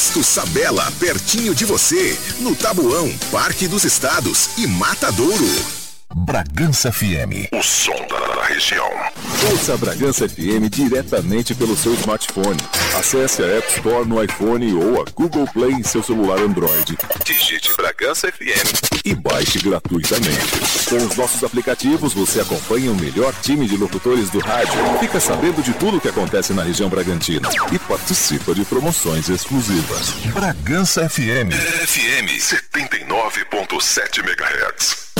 Posto Sabela, pertinho de você, no Tabuão, Parque dos Estados e Matadouro. Bragança FM, o som da região. Ouça a Bragança FM diretamente pelo seu smartphone. Acesse a App Store no iPhone ou a Google Play em seu celular Android. Digite Bragança FM e baixe gratuitamente. Com os nossos aplicativos, você acompanha o melhor time de locutores do rádio, fica sabendo de tudo o que acontece na região Bragantina e participa de promoções exclusivas. Bragança FM. FM 79.7 MHz.